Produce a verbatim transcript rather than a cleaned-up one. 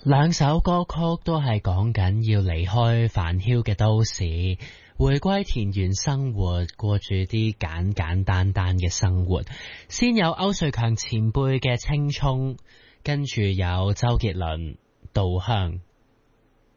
兩首歌曲都係講緊要離開煩囂嘅都市，回歸田園生活，過住啲簡簡單單嘅生活。先有歐瑞強前輩嘅青蔥，跟住有周杰倫稻香。